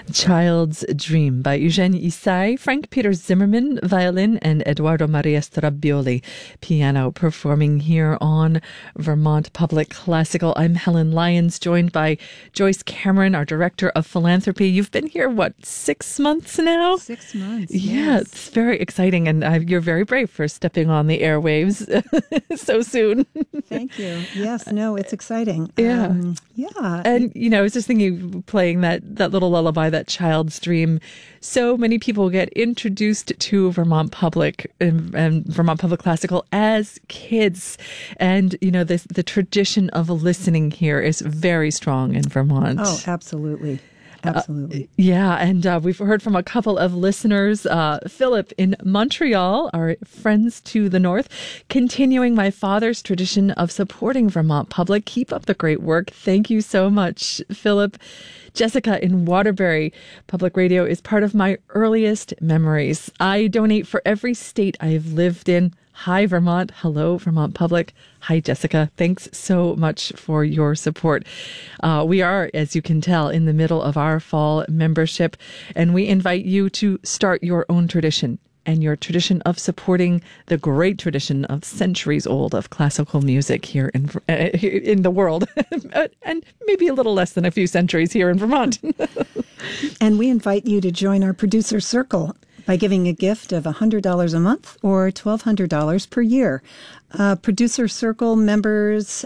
Child's Dream by Eugene Issai, Frank Peter Zimmerman, violin, and Eduardo Maria Strabbioli, piano, performing here on Vermont Public Classical. I'm Helen Lyons, joined by Joyce Cameron, our Director of Philanthropy. You've been here, 6 months now? 6 months, Yeah, yes. It's very exciting, and you're very brave for stepping on the airwaves so soon. Thank you. Yes, no, it's exciting. Yeah. Yeah. And, I was just thinking, playing that little lullaby, that Child's Dream, so many people get introduced to Vermont Public and Vermont Public Classical as kids. And, the tradition of listening here is very strong in Vermont. Oh, absolutely. Absolutely. And we've heard from a couple of listeners. Philip in Montreal, our friends to the north, continuing my father's tradition of supporting Vermont Public. Keep up the great work. Thank you so much, Philip. Jessica in Waterbury, public radio is part of my earliest memories. I donate for every state I've lived in. Hi, Vermont. Hello, Vermont Public. Hi, Jessica. Thanks so much for your support. We are, as you can tell, in the middle of our fall membership, and we invite you to start your own tradition and your tradition of supporting the great tradition of centuries old of classical music here in the world, and maybe a little less than a few centuries here in Vermont. And we invite you to join our producer circle by giving a gift of $100 a month or $1,200 per year. Producer circle members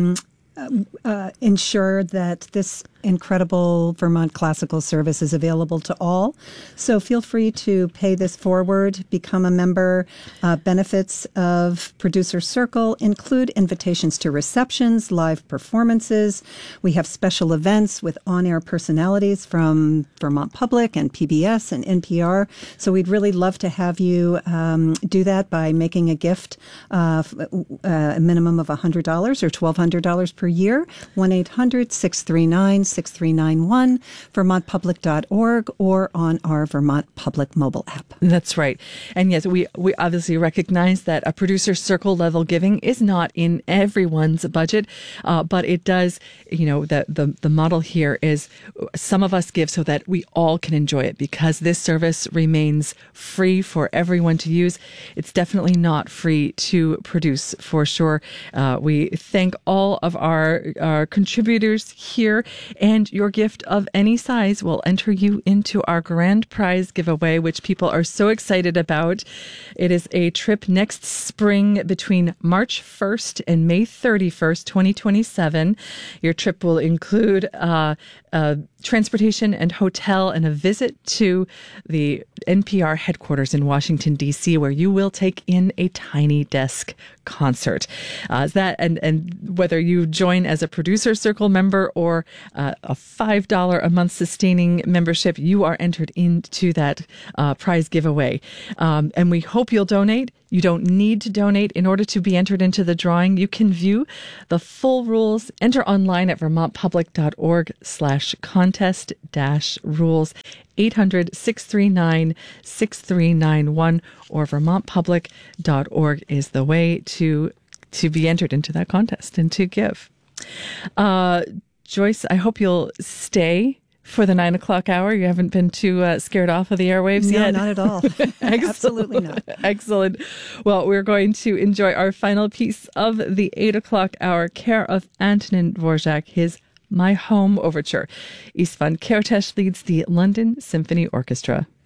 ensure that this incredible Vermont classical service is available to all. So feel free to pay this forward, become a member. Benefits of Producer Circle include invitations to receptions, live performances. We have special events with on-air personalities from Vermont Public and PBS and NPR. So we'd really love to have you do that by making a gift, a minimum of $100 or $1,200 per year. 1-800-639-6391, vermontpublic.org, or on our Vermont Public mobile app. That's right. And yes, we obviously recognize that a producer circle level giving is not in everyone's budget, but it does, the model here is some of us give so that we all can enjoy it, because this service remains free for everyone to use. It's definitely not free to produce, for sure. We thank all of our contributors here, and your gift of any size will enter you into our grand prize giveaway, which people are so excited about. It is a trip next spring between March 1st and May 31st, 2027. Your trip will include transportation and hotel and a visit to the NPR headquarters in Washington, D.C., where you will take in a tiny desk concert. And whether you join as a producer circle member or a $5 a month sustaining membership, you are entered into that prize giveaway. And we hope you'll donate. You don't need to donate in order to be entered into the drawing. You can view the full rules. Enter online at vermontpublic.org/contest-rules. 800-639-6391 or vermontpublic.org is the way to be entered into that contest and to give. Joyce, I hope you'll stay for the 9 o'clock hour. You haven't been too scared off of the airwaves yet? No, not at all. Absolutely not. Excellent. Well, we're going to enjoy our final piece of the 8 o'clock hour, care of Antonin Dvorak, his My Home Overture. Istvan Kertész leads the London Symphony Orchestra.